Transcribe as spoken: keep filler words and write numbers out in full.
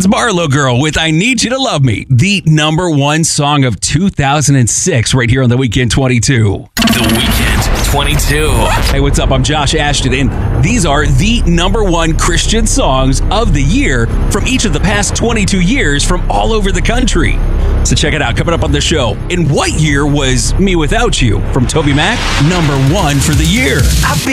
It's Marlo Girl with I Need You to Love Me, the number one song of two thousand six right here on The Weekend twenty-two. The Weekend twenty-two. Hey, what's up? I'm Josh Ashton, and these are the number one Christian songs of the year from each of the past twenty-two years from all over the country. So check it out. Coming up on the show, in what year was Me Without You from Toby Mac number one for the year? I've been